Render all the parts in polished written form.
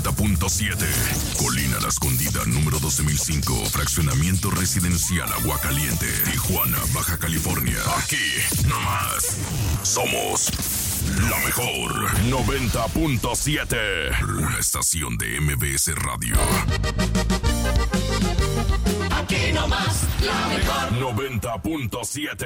90.7. Colina La Escondida, número 12005. Fraccionamiento residencial Aguacaliente, Tijuana, Baja California. Aquí, nomás. Somos la mejor. 90.7. Una estación de MBS Radio. Aquí nomás, la mejor. 90.7.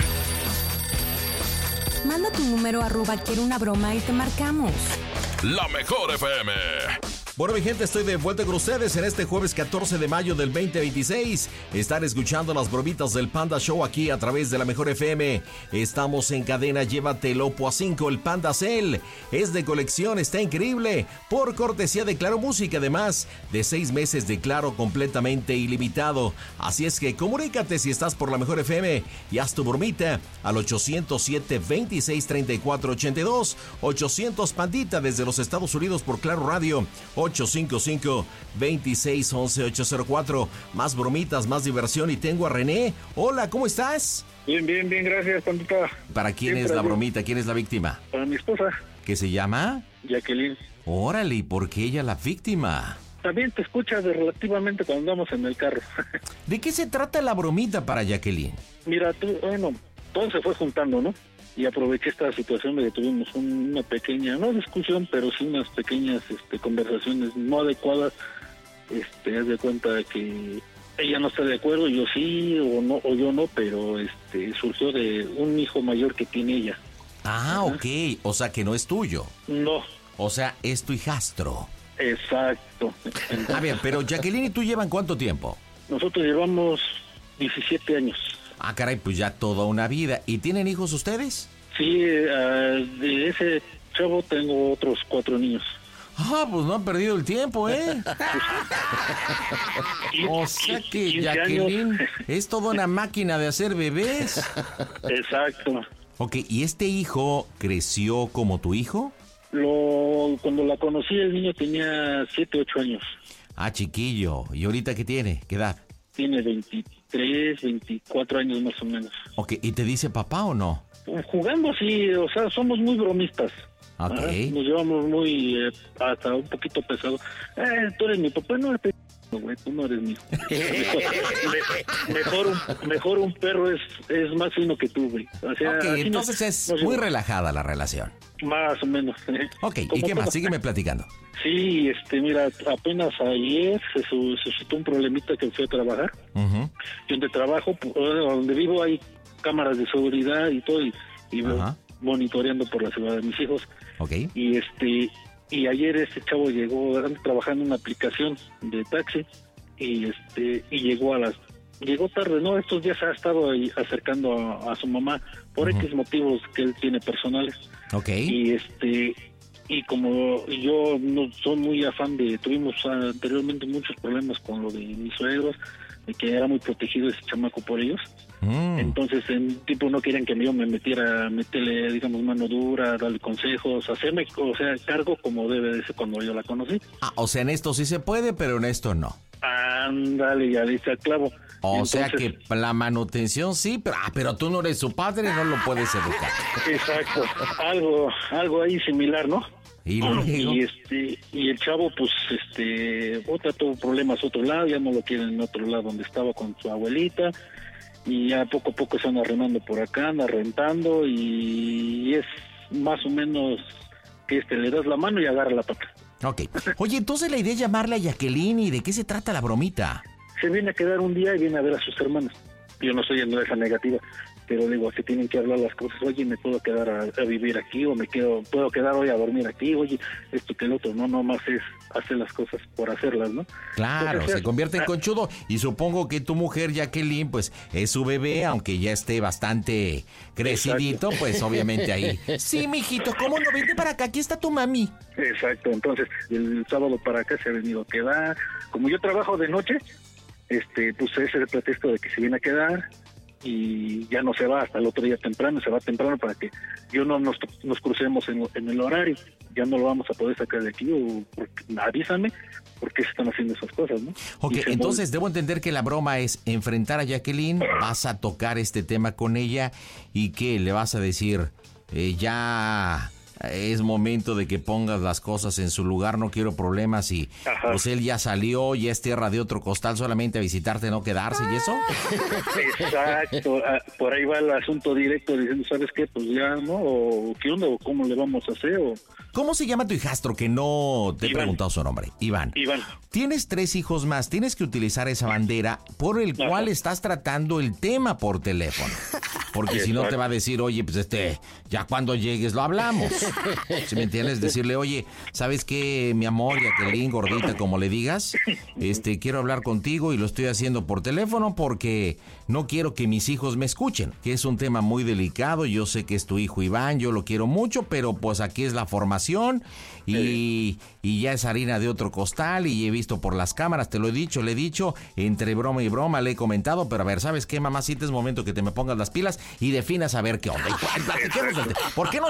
Manda tu número @quiero una broma y te marcamos. La mejor FM. Bueno, mi gente, estoy de vuelta con ustedes en este jueves 14 de mayo del 2026. Están escuchando las bromitas del Panda Show aquí a través de la mejor FM. Estamos en cadena, llévatelo a 5, el Panda Cell. Es de colección, está increíble. Por cortesía de Claro Música, además de 6 meses de Claro completamente ilimitado. Así es que comunícate si estás por la mejor FM y haz tu bromita al 807-2634-82. 800 Pandita desde los Estados Unidos por Claro Radio. 855-2611-804. Más bromitas, más diversión. Y tengo a René. Hola, ¿cómo estás? Bien, gracias, Pandita. ¿Para quién es la bromita? ¿Quién es la víctima? Para mi esposa. ¿Qué se llama? Jacqueline. Órale, ¿y por qué ella la víctima? También te escuchas relativamente cuando andamos en el carro. ¿De qué se trata la bromita para Jacqueline? Mira, todo se fue juntando, ¿no? Y aproveché esta situación de que tuvimos una pequeña, no discusión, pero sí unas pequeñas conversaciones no adecuadas. Haz de cuenta de que ella no está de acuerdo, yo sí, o yo no, pero surgió de un hijo mayor que tiene ella. Ah, ok, o sea que no es tuyo. No. O sea, es tu hijastro. Exacto. A ver, pero Jacqueline y tú llevan ¿cuánto tiempo? Nosotros llevamos 17 años. Ah, caray, pues ya toda una vida. ¿Y tienen hijos ustedes? Sí, de ese chavo tengo otros 4 niños. Ah, pues no han perdido el tiempo, ¿eh? O sea que Jacqueline es toda una máquina de hacer bebés. Exacto. Ok, ¿y este hijo creció como tu hijo? Cuando la conocí, el niño tenía 7, 8 años. Ah, chiquillo. ¿Y ahorita qué tiene? ¿Qué edad? Tiene 23, 24 años más o menos. Ok, ¿y te dice papá o no? Jugando sí, o sea, somos muy bromistas. Ok. Nos llevamos muy, hasta un poquito pesado. Tú eres mi papá, no eres güey, tú no eres mío. mejor un perro es más fino que tú, güey. O sea, ok, entonces es muy relajada la relación. Más o menos. Ok, ¿y qué más? Sígueme platicando. Sí, mira, apenas ayer se suscitó un problemita que fui a trabajar. Uh-huh. Donde trabajo, donde vivo hay cámaras de seguridad y todo, y uh-huh. monitoreando por la seguridad de mis hijos. Ok. Y ayer este chavo llegó trabajando en una aplicación de taxi y llegó tarde, ¿no? Estos días ha estado ahí acercando a su mamá por uh-huh. X motivos que él tiene personales. Ok. Y como yo no soy muy afán tuvimos anteriormente muchos problemas con lo de mis suegros, de que era muy protegido ese chamaco por ellos. Entonces, no querían que yo me meterle, digamos, mano dura, darle consejos, hacerme, cargo como debe de ser cuando yo la conocí. Ah, o sea, en esto sí se puede, pero en esto no. Ándale, ya dice al clavo. O sea que la manutención sí, pero tú no eres su padre, no lo puedes educar. Exacto, algo ahí similar, ¿no? Y el chavo, pues, tuvo problemas a otro lado, ya no lo quieren en otro lado donde estaba con su abuelita, y ya poco a poco se anda arrendando por acá, anda rentando, y es más o menos que le das la mano y agarra la pata. Ok. Oye, entonces la idea es llamarle a Jacqueline, ¿y de qué se trata la bromita? Se viene a quedar un día y viene a ver a sus hermanas. Yo no soy en esa negativa, pero digo, se tienen que hablar las cosas. Oye, ¿me puedo quedar a vivir aquí? ¿O puedo quedar hoy a dormir aquí? Oye, esto que el otro. No, nomás es hacer las cosas por hacerlas, ¿no? Claro, entonces, se convierte en conchudo. Y supongo que tu mujer, Jacqueline, pues es su bebé, aunque ya esté bastante crecidito, exacto. Pues obviamente ahí. Sí, mijito, ¿cómo no? Vente para acá, aquí está tu mami. Exacto, entonces el sábado para acá se ha venido a quedar. Como yo trabajo de noche, pues ese es el pretexto de que se viene a quedar y ya no se va hasta el otro día temprano, se va temprano para que yo no nos crucemos en el horario, ya no lo vamos a poder sacar de aquí, avísame por qué se están haciendo esas cosas, ¿no? Ok, entonces debo entender que la broma es enfrentar a Jacqueline, vas a tocar este tema con ella y ¿qué le vas a decir? Ya es momento de que pongas las cosas en su lugar, no quiero problemas y pues él ya salió, ya es tierra de otro costal, solamente a visitarte, no quedarse y eso. Exacto, por ahí va el asunto directo diciendo, ¿sabes qué? Pues ya, ¿no? O ¿qué onda? ¿O cómo le vamos a hacer? ¿Cómo se llama tu hijastro? Que no te he preguntado su nombre. Iván. Tienes 3 hijos más. Tienes que utilizar esa bandera por el cual estás tratando el tema por teléfono. Porque si no te va a decir, oye, pues ya cuando llegues lo hablamos. ¿Sí me entiendes? Decirle, oye, ¿sabes qué, mi amor, Jacqueline, gordita, como le digas? Quiero hablar contigo y lo estoy haciendo por teléfono porque no quiero que mis hijos me escuchen. Que es un tema muy delicado. Yo sé que es tu hijo Iván, yo lo quiero mucho, pero pues aquí es la formación y ya es harina de otro costal y he visto por las cámaras, te lo he dicho, le he dicho, entre broma y broma le he comentado, pero a ver, ¿sabes qué, mamacita? Es momento que te me pongas las pilas y definas a ver qué onda. ¿Por qué no